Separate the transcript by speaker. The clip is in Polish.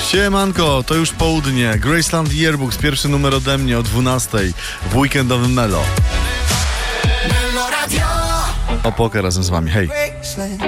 Speaker 1: Siemanko, to już południe. Graceland Yearbooks, pierwszy numer ode mnie o 12:00 w weekendowym Melo. O poker razem z wami, hej.